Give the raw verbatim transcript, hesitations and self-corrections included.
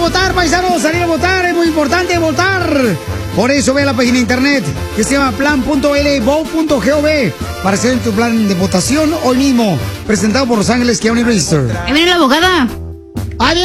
votar, paisanos, salir a votar, es muy importante votar. Por eso ve a la página de internet que se llama plan punto l vote punto gov para hacer tu plan de votación hoy mismo, presentado por Los Ángeles County Register. Ahí viene la abogada.